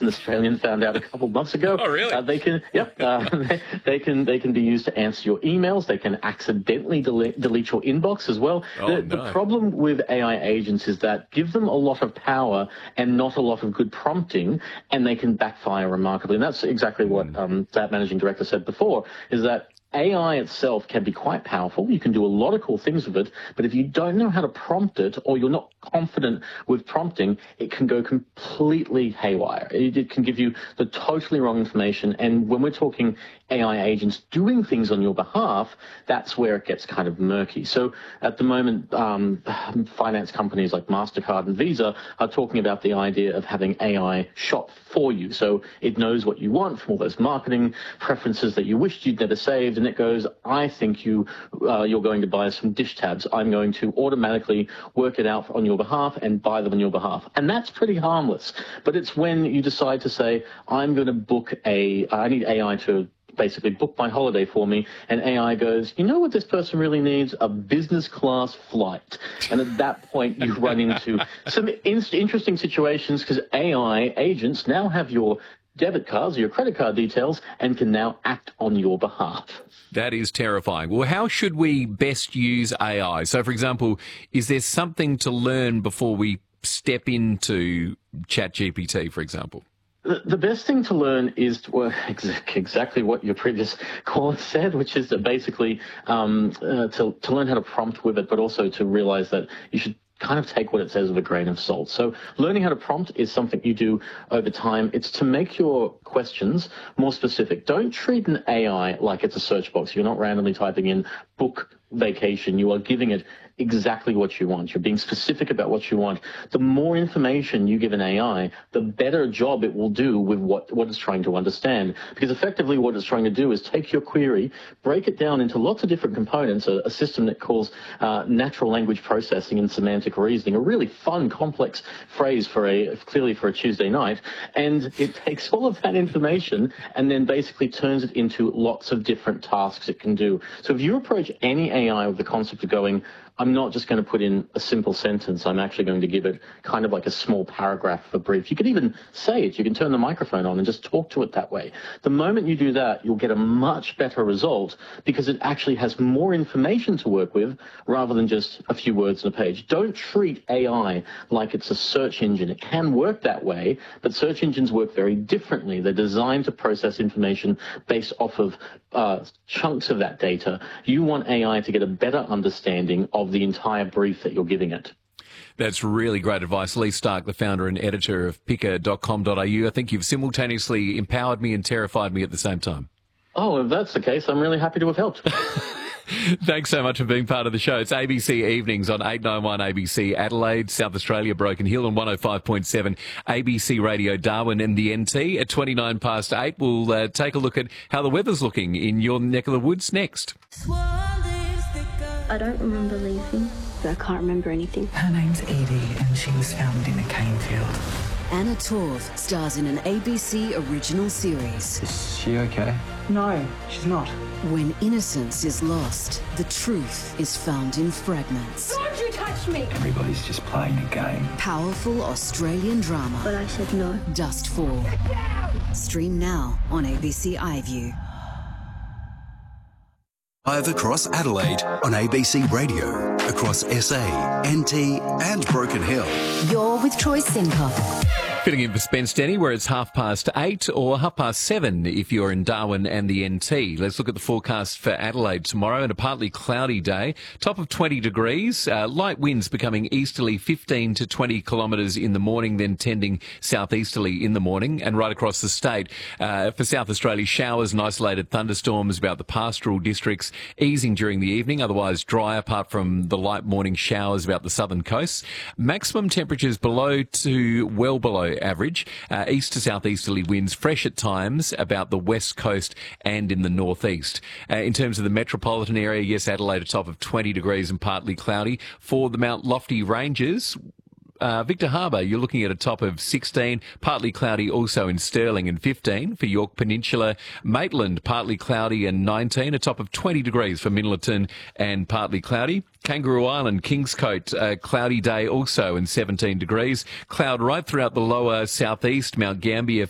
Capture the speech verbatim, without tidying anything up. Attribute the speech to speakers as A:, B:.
A: an Australian found out a couple of months ago.
B: Oh, really?
A: Uh, they can, yep, uh, they, they can they can be used to answer your emails. They can accidentally delete, delete your inbox as well.
B: Oh,
A: the,
B: no.
A: the problem with A I agents is that give them a lot of power and not a lot of good prompting, and they can backfire remarkably. And that's exactly what
B: Mm.
A: um, that managing director said before, is that A I itself can be quite powerful. You can do a lot of cool things with it, but if you don't know how to prompt it, or you're not confident with prompting, it can go completely haywire. It, it can give you the totally wrong information. And when we're talking A I agents doing things on your behalf, that's where it gets kind of murky. So at the moment, um, finance companies like MasterCard and Visa are talking about the idea of having A I shop for you. So it knows what you want from all those marketing preferences that you wished you'd never saved, and it goes, I think you, uh, you're going to buy some dish tabs. I'm going to automatically work it out on your behalf and buy them on your behalf. And that's pretty harmless. But it's when you decide to say, I'm going to book a, I need A I to basically book my holiday for me, and A I goes, you know what this person really needs? A business class flight. And at that point, you run into some in- interesting situations, because A I agents now have your debit cards or your credit card details and can now act on your behalf.
B: That is terrifying. Well, how should we best use A I? So, for example, is there something to learn before we step into ChatGPT, for example?
A: The, the best thing to learn is to, well, ex- exactly what your previous caller said, which is to basically um, uh, to, to learn how to prompt with it, but also to realize that you should kind of take what it says with a grain of salt. So learning how to prompt is something you do over time. It's to make your questions more specific. Don't treat an A I like it's a search box. You're not randomly typing in book vacation. You are giving it exactly what you want. You're being specific about what you want. The more information you give an A I, the better job it will do with what, what it's trying to understand. Because effectively what it's trying to do is take your query, break it down into lots of different components, a, a system that calls uh, natural language processing and semantic reasoning, a really fun, complex phrase for a, clearly for a Tuesday night. And it takes all of that information and then basically turns it into lots of different tasks it can do. So if you approach any A I with the concept of going, I'm not just going to put in a simple sentence. I'm actually going to give it kind of like a small paragraph of a brief. You could even say it. You can turn the microphone on and just talk to it that way. The moment you do that, you'll get a much better result because it actually has more information to work with rather than just a few words on a page. Don't treat A I like it's a search engine. It can work that way, but search engines work very differently. They're designed to process information based off of uh, chunks of that data. You want A I to get a better understanding of the entire brief that you're giving it.
B: That's really great advice. Lee Stark, the founder and editor of picker dot com dot a u. I think you've simultaneously empowered me and terrified me at the same time.
A: Oh, if that's the case, I'm really happy to have helped.
B: Thanks so much for being part of the show. It's A B C Evenings on eight ninety-one A B C Adelaide, South Australia, Broken Hill, and one oh five point seven A B C Radio Darwin and the N T. At twenty-nine past eight, we'll uh, take a look at how the weather's looking in your neck of the woods next.
C: I don't remember leaving. I can't remember anything.
D: Her name's Edie, and she was found in a cane field.
E: Anna Torv stars in an A B C original series.
F: Is she okay?
D: No, she's not.
E: When innocence is lost, the truth is found in fragments.
C: Don't you touch me!
F: Everybody's just playing a game.
E: Powerful Australian drama.
C: But I said no.
E: Dustfall. Stream now on A B C iView.
G: Live across Adelaide on A B C Radio, across S A, N T and Broken Hill.
E: You're with Troy Sinkoff.
B: Fitting in for Spence Denny, where it's half past eight or half past seven if you're in Darwin and the N T. Let's look at the forecast for Adelaide tomorrow and a partly cloudy day. Top of twenty degrees, uh, light winds becoming easterly fifteen to twenty kilometres in the morning, then tending southeasterly in the morning. And right across the state, uh, for South Australia, showers and isolated thunderstorms about the pastoral districts, easing during the evening, otherwise dry apart from the light morning showers about the southern coasts. Maximum temperatures below to well below average. Uh, east to southeasterly winds, fresh at times about the west coast and in the northeast. Uh, in terms of the metropolitan area, yes, Adelaide a top of twenty degrees and partly cloudy. For the Mount Lofty Ranges, Uh, Victor Harbour, you're looking at a top of sixteen, partly cloudy also in Stirling, and fifteen for York Peninsula. Maitland, partly cloudy and nineteen, a top of twenty degrees for Minlaton and partly cloudy. Kangaroo Island, Kingscote, a cloudy day also and seventeen degrees. Cloud right throughout the lower southeast, Mount Gambier